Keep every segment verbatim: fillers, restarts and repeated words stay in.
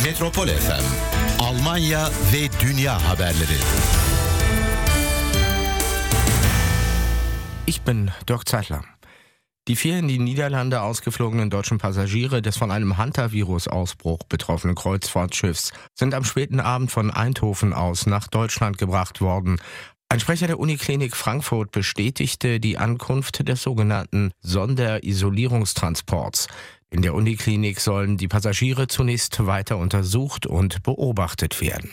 Metropol F M, Almanya ve dünya haberleri. Ich bin Dirk Zeitler. Die vier in die Niederlande ausgeflogenen deutschen Passagiere des von einem Hantavirus-Ausbruch betroffenen Kreuzfahrtschiffs sind am späten Abend von Eindhoven aus nach Deutschland gebracht worden. Ein Sprecher der Uniklinik Frankfurt bestätigte die Ankunft des sogenannten Sonderisolierungstransports. In der Uniklinik sollen die Passagiere zunächst weiter untersucht und beobachtet werden.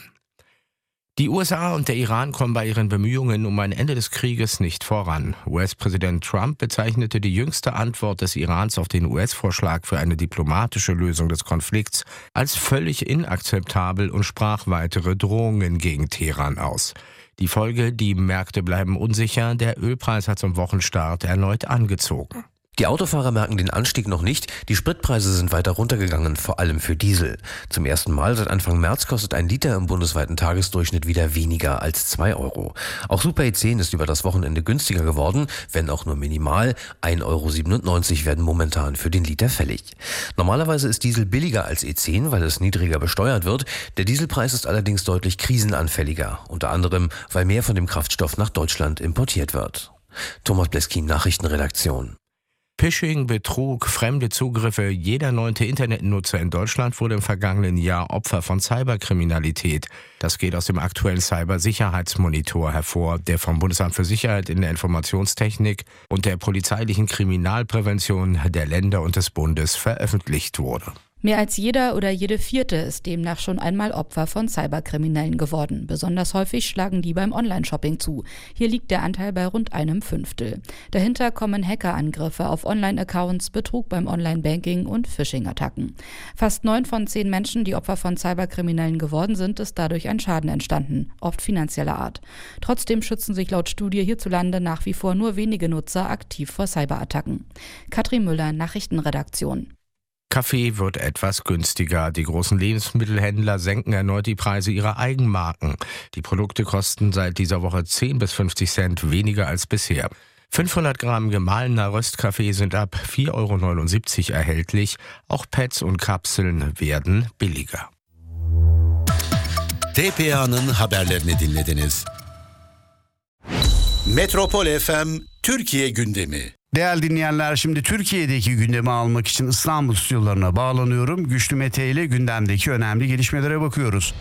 Die U S A und der Iran kommen bei ihren Bemühungen um ein Ende des Krieges nicht voran. U S-Präsident Trump bezeichnete die jüngste Antwort des Irans auf den U S-Vorschlag für eine diplomatische Lösung des Konflikts als völlig inakzeptabel und sprach weitere Drohungen gegen Teheran aus. Die Folge: die Märkte bleiben unsicher, der Ölpreis hat zum Wochenstart erneut angezogen. Die Autofahrer merken den Anstieg noch nicht, die Spritpreise sind weiter runtergegangen, vor allem für Diesel. Zum ersten Mal seit Anfang März kostet ein Liter im bundesweiten Tagesdurchschnitt wieder weniger als zwei Euro. Auch Super E zehn ist über das Wochenende günstiger geworden, wenn auch nur minimal. ein Euro siebenundneunzig werden momentan für den Liter fällig. Normalerweise ist Diesel billiger als E zehn, weil es niedriger besteuert wird. Der Dieselpreis ist allerdings deutlich krisenanfälliger, unter anderem, weil mehr von dem Kraftstoff nach Deutschland importiert wird. Thomas Bleskin, Nachrichtenredaktion. Phishing, Betrug, fremde Zugriffe. Jeder neunte Internetnutzer in Deutschland wurde im vergangenen Jahr Opfer von Cyberkriminalität. Das geht aus dem aktuellen Cybersicherheitsmonitor hervor, der vom Bundesamt für Sicherheit in der Informationstechnik und der polizeilichen Kriminalprävention der Länder und des Bundes veröffentlicht wurde. Mehr als jeder oder jede Vierte ist demnach schon einmal Opfer von Cyberkriminellen geworden. Besonders häufig schlagen die beim Online-Shopping zu. Hier liegt der Anteil bei rund einem Fünftel. Dahinter kommen Hackerangriffe auf Online-Accounts, Betrug beim Online-Banking und Phishing-Attacken. Fast neun von zehn Menschen, die Opfer von Cyberkriminellen geworden sind, ist dadurch ein Schaden entstanden, oft finanzieller Art. Trotzdem schützen sich laut Studie hierzulande nach wie vor nur wenige Nutzer aktiv vor Cyberattacken. Katrin Müller, Nachrichtenredaktion. Kaffee wird etwas günstiger. Die großen Lebensmittelhändler senken erneut die Preise ihrer Eigenmarken. Die Produkte kosten seit dieser Woche zehn bis fünfzig Cent weniger als bisher. fünfhundert Gramm gemahlener Röstkaffee sind ab vier Euro neunundsiebzig erhältlich. Auch Pads und Kapseln werden billiger. T P A'nın haberlerini dinlediniz. Metropol F M Türkiye gündemi. Değerli dinleyenler, şimdi Türkiye'deki gündemi almak için İstanbul stüdyolarına bağlanıyorum. Güçlü Mete ile gündemdeki önemli gelişmelere bakıyoruz.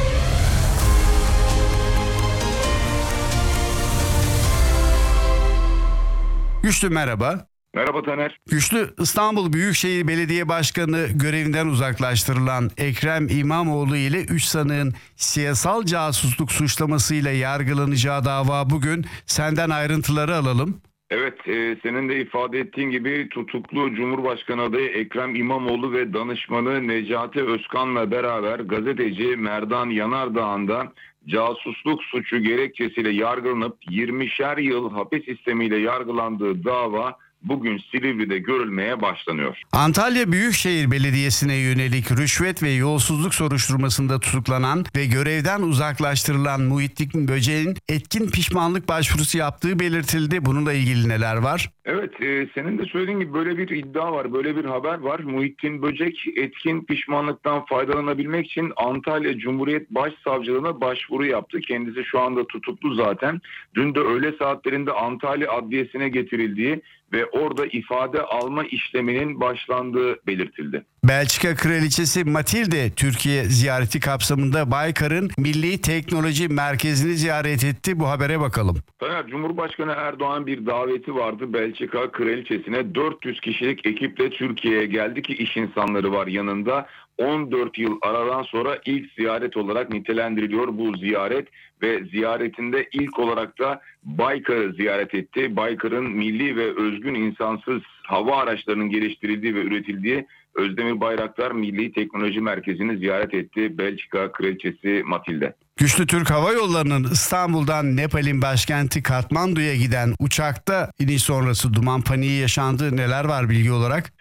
Güçlü merhaba. Merhaba Taner. Güçlü, İstanbul Büyükşehir Belediye Başkanı görevinden uzaklaştırılan Ekrem İmamoğlu ile üç sanığın siyasal casusluk suçlamasıyla yargılanacağı dava bugün. Senden ayrıntıları alalım. Evet, e, senin de ifade ettiğin gibi tutuklu Cumhurbaşkanı adayı Ekrem İmamoğlu ve danışmanı Necati Özkan'la beraber gazeteci Merdan Yanardağ'ın da casusluk suçu gerekçesiyle yargılanıp yirmişer yıl hapis sistemiyle yargılandığı dava bugün Silivri'de görülmeye başlanıyor. Antalya Büyükşehir Belediyesi'ne yönelik rüşvet ve yolsuzluk soruşturmasında tutuklanan ve görevden uzaklaştırılan Muhittin Böceğin etkin pişmanlık başvurusu yaptığı belirtildi. Bununla ilgili neler var? Evet, e, senin de söylediğin gibi böyle bir iddia var, böyle bir haber var. Muhittin Böcek etkin pişmanlıktan faydalanabilmek için Antalya Cumhuriyet Başsavcılığına başvuru yaptı. Kendisi şu anda tutuklu zaten. Dün de öğle saatlerinde Antalya Adliyesi'ne getirildiği ve orada ifade alma işleminin başlandığı belirtildi. Belçika Kraliçesi Matilde Türkiye ziyareti kapsamında Baykar'ın Milli Teknoloji Merkezi'ni ziyaret etti. Bu habere bakalım. Taner, Cumhurbaşkanı Erdoğan bir daveti vardı Belçika Kraliçesi'ne. dört yüz kişilik ekiple Türkiye'ye geldi ki iş insanları var yanında. on dört yıl aradan sonra ilk ziyaret olarak nitelendiriliyor bu ziyaret ve ziyaretinde ilk olarak da Baykar'ı ziyaret etti. Baykar'ın milli ve özgün insansız hava araçlarının geliştirildiği ve üretildiği Özdemir Bayraktar Milli Teknoloji Merkezi'ni ziyaret etti Belçika Kraliçesi Matilde. Güçlü Türk Hava Yolları'nın İstanbul'dan Nepal'in başkenti Katmandu'ya giden uçakta iniş sonrası duman paniği yaşandı. Neler var bilgi olarak?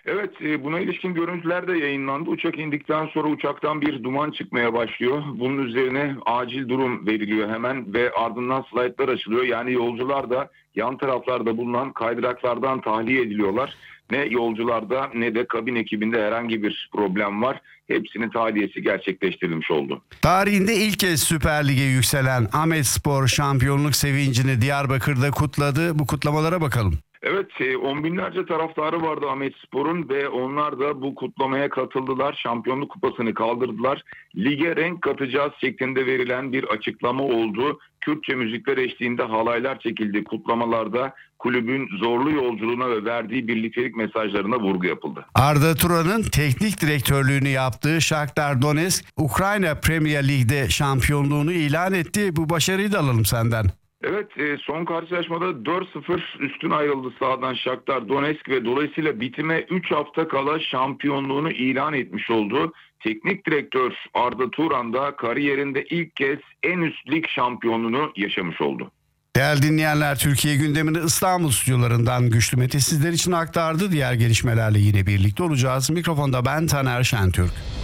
Evet, e, buna ilişkin görüntüler de yayınlandı. Uçak indikten sonra uçaktan bir duman çıkmaya başlıyor. Bunun üzerine acil durum veriliyor hemen ve ardından slaytlar açılıyor. Yani yolcular da yan taraflarda bulunan kaydıraklardan tahliye ediliyorlar. Ne yolcularda ne de kabin ekibinde herhangi bir problem var. Hepsinin tahliyesi gerçekleştirilmiş oldu. Tarihinde ilk kez Süper Lig'e yükselen Ahmetspor şampiyonluk sevincini Diyarbakır'da kutladı. Bu kutlamalara bakalım. Evet, on binlerce taraftarı vardı Ahmetspor'un ve onlar da bu kutlamaya katıldılar. Şampiyonluk kupasını kaldırdılar. Lige renk katacağız şeklinde verilen bir açıklama oldu. Kürtçe müzikler eşliğinde halaylar çekildi. Kutlamalarda kulübün zorlu yolculuğuna ve verdiği birliktelik mesajlarına vurgu yapıldı. Arda Turan'ın teknik direktörlüğünü yaptığı Shakhtar Donetsk, Ukrayna Premier Lig'de şampiyonluğunu ilan etti. Bu başarıyı da alalım senden. Evet, son karşılaşmada dört sıfır üstün ayrıldı sahadan Shakhtar Donetsk ve dolayısıyla bitime üç hafta kala şampiyonluğunu ilan etmiş oldu. Teknik direktör Arda Turan da kariyerinde ilk kez en üst lig şampiyonluğunu yaşamış oldu. Değerli dinleyenler, Türkiye gündemini İstanbul stüdyolarından Güçlü Mete sizler için aktardı. Diğer gelişmelerle yine birlikte olacağız. Mikrofonda ben Taner Şentürk.